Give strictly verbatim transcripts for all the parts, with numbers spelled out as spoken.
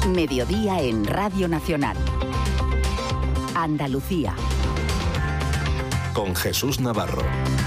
Mediodía en Radio Nacional. Andalucía. Con Jesús Navarro.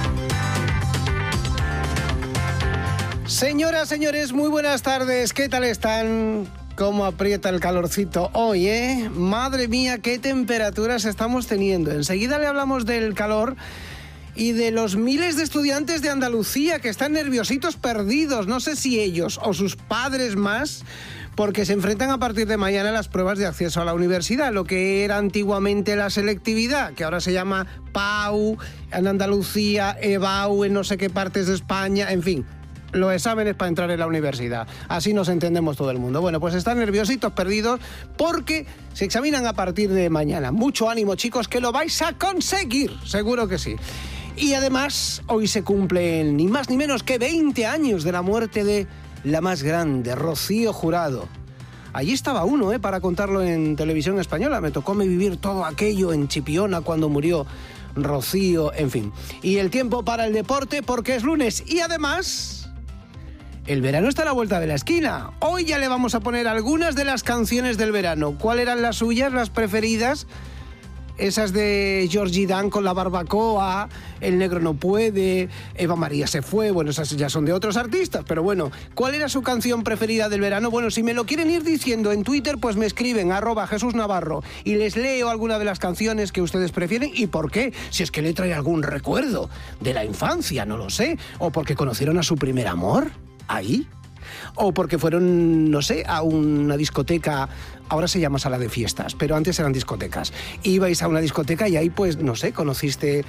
Señoras, señores, muy buenas tardes. ¿Qué tal están? ¿Cómo aprieta el calorcito hoy, eh? Madre mía, qué temperaturas estamos teniendo. Enseguida le hablamos del calor y de los miles de estudiantes de Andalucía que están nerviositos perdidos. No sé si ellos o sus padres más, porque se enfrentan a partir de mañana a las pruebas de acceso a la universidad, lo que era antiguamente la selectividad, que ahora se llama P A U en Andalucía, E B A U en no sé qué partes de España, en fin. Los exámenes para entrar en la universidad. Así nos entendemos todo el mundo. Bueno, pues están nerviositos, perdidos, porque se examinan a partir de mañana. Mucho ánimo, chicos, que lo vais a conseguir. Seguro que sí. Y además, hoy se cumplen ni más ni menos que veinte años de la muerte de la más grande, Rocío Jurado. Allí estaba uno, ¿eh? Para contarlo en televisión española. Me tocó me vivir todo aquello en Chipiona cuando murió Rocío, en fin. Y el tiempo para el deporte, porque es lunes. Y además, el verano está a la vuelta de la esquina. Hoy ya le vamos a poner algunas de las canciones del verano. ¿Cuáles eran las suyas, las preferidas? Esas de Georgie Dan con la barbacoa, El negro no puede, Eva María se fue. Bueno, esas ya son de otros artistas, pero bueno, ¿cuál era su canción preferida del verano? Bueno, si me lo quieren ir diciendo en Twitter, pues me escriben arroba Jesús Navarro y les leo alguna de las canciones que ustedes prefieren y por qué. Si es que le trae algún recuerdo de la infancia, no lo sé, o porque conocieron a su primer amor ahí, o porque fueron, no sé, a una discoteca. Ahora se llama sala de fiestas, pero antes eran discotecas. Ibais a una discoteca y ahí, pues, no sé, conociste,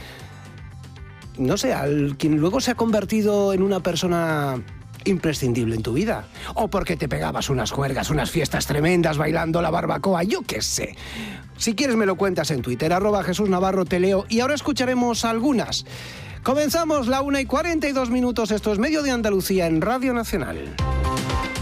no sé, al quien luego se ha convertido en una persona imprescindible en tu vida. O porque te pegabas unas juergas, unas fiestas tremendas bailando la barbacoa, yo qué sé. Si quieres me lo cuentas en Twitter, arroba Jesús Navarro, te leo. Y ahora escucharemos algunas. Comenzamos la una y cuarenta y dos minutos. Esto es Medio de Andalucía en Radio Nacional.